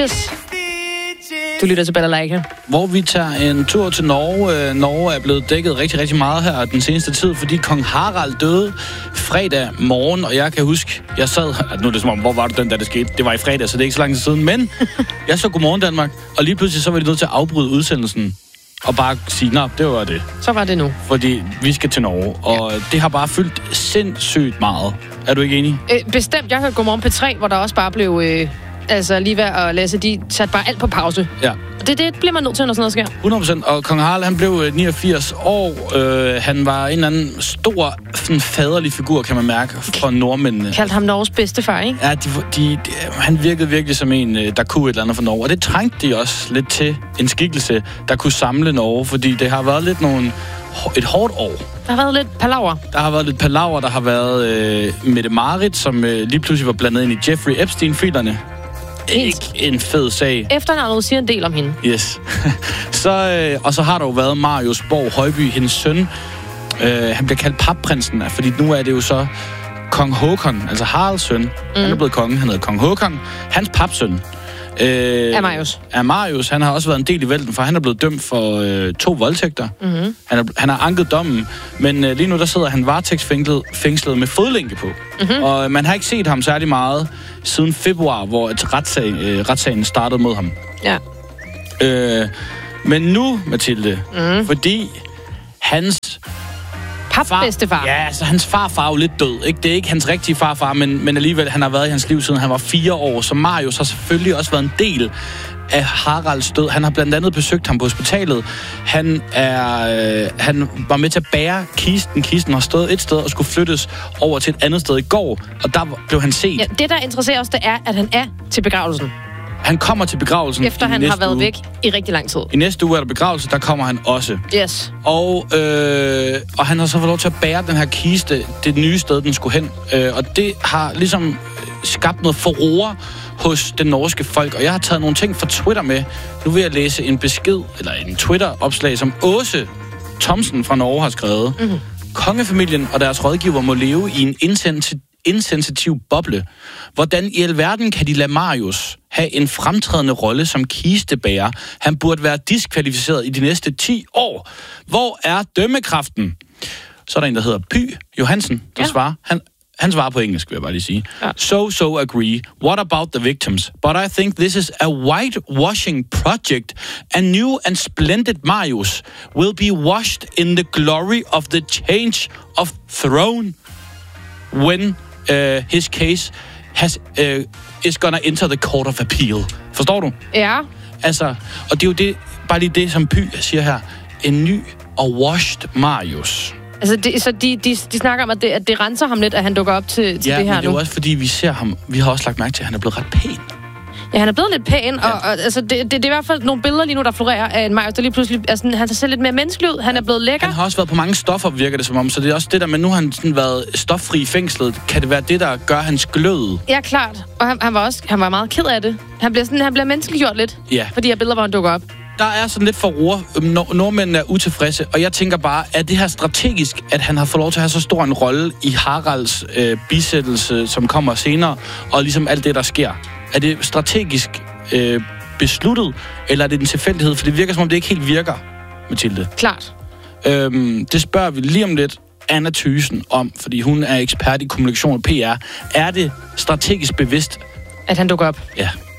Du lytter til Balalaika. Hvor vi tager en tur til Norge. Norge er blevet dækket rigtig, rigtig meget her den seneste tid, fordi kong Harald døde fredag morgen, og jeg kan huske, jeg sad... Nu er det som om, hvor var du den, da det skete? Det var i fredag, så det er ikke så lang tid siden, men jeg så Godmorgen Danmark, og lige pludselig så var de nødt til at afbryde udsendelsen og bare sige, nå, det var det. Så var det nu. Fordi vi skal til Norge, og det har bare fyldt sindssygt meget. Er du ikke enig? Bestemt. Jeg hørte Godmorgen P3, hvor der også bare blev... lige ved at læse, de satte bare alt på pause. Ja. Det bliver man nødt til, når sådan noget sker. 100%. Og kong Harald, han blev 89 år. Han var en eller anden stor, faderlig figur, kan man mærke, for nordmændene. Kaldte ham Norges bedstefar, ikke? Ja, han virkede virkelig som en, der kunne et eller andet for Norge. Og det trængte de også lidt til en skikkelse, der kunne samle Norge, fordi det har været lidt et hårdt år. Der har været lidt palaver. Der har været Mette-Marit, som lige pludselig var blandet ind i Jeffrey Epstein-filerne. Ikke en fed sag. Efternavnet siger en del om hende. Yes. Og så har der jo været Marius Borg Højby, hendes søn. Han bliver kaldt papprinsen, fordi nu er det jo så kong Håkon, altså Haralds søn. Han er blevet konge, han hedder kong Håkon. Hans papsøn. Er Marius. Han har også været en del i vælten, for han er blevet dømt for 2 voldtægter. Mm-hmm. Han har anket dommen, men lige nu der sidder han varetægtsfængslet med fodlænke på. Mm-hmm. Og man har ikke set ham særlig meget siden februar, hvor retssagen startede mod ham. Ja. Men nu, Mathilde, fordi hans... Papbedstefar. Ja, altså hans farfar er jo lidt død, ikke? Det er ikke hans rigtige farfar, men alligevel, han har været i hans liv siden han var 4 år, så Marius har selvfølgelig også været en del af Haralds død. Han har blandt andet besøgt ham på hospitalet. Han var med til at bære kisten. Kisten har stået et sted og skulle flyttes over til et andet sted i går, og der blev han set. Ja, det, der interesserer os, det er, at han er til begravelsen. Han kommer til begravelsen efter han har været væk i rigtig lang tid. I næste uge er der begravelse, der kommer han også. Yes. Og han har så fået lov til at bære den her kiste det nye sted, den skulle hen. Og det har ligesom skabt noget furore hos det norske folk. Og jeg har taget nogle ting fra Twitter med. Nu vil jeg læse en besked, eller en Twitter-opslag, som Åse Thomsen fra Norge har skrevet. Mm-hmm. Kongefamilien og deres rådgiver må leve i en insensitiv boble. Hvordan i alverden kan de lade Marius have en fremtrædende rolle som kistebærer? Han burde være diskvalificeret i de næste 10 år. Hvor er dømmekraften? Så er der en, der hedder Py Johansen, der svarer. Han svarer på engelsk, vil jeg bare lige sige. Ja. So agree. What about the victims? But I think this is a whitewashing project. A new and splendid Marius will be washed in the glory of the change of throne when his case is gonna enter the court of appeal. Forstår du? Ja. Altså, og det er jo det, bare lige det, som Py siger her. En ny og washed Marius. Altså, de snakker om, at det renser ham lidt, at han dukker op til det her nu. Ja, men det er jo også, fordi vi ser ham. Vi har også lagt mærke til, at han er blevet ret pæn. Ja, han er blevet lidt pæn, og altså, det er i hvert fald nogle billeder lige nu, der florerer af en Marius, der lige pludselig... Altså, han ser lidt mere menneskelig ud, han er blevet lækker. Han har også været på mange stoffer, virker det som om, så det er også det der, men nu har han sådan været stoffri i fængslet. Kan det være det, der gør hans glød? Ja, klart. Og han var meget ked af det. Han bliver menneskeliggjort lidt, fordi her billeder, hvor han dukker op. Der er sådan lidt furore. Nordmændene er utilfredse, og jeg tænker bare, er det her strategisk, at han har fået lov til at have så stor en rolle i Haralds bisættelse, som kommer senere, og ligesom alt det, der sker? Er det strategisk besluttet, eller er det en tilfældighed? For det virker, som om det ikke helt virker, Mathilde. Klart. Det spørger vi lige om lidt Anna Thysen om, fordi hun er ekspert i kommunikation og PR. Er det strategisk bevidst? At han dukker op? Ja.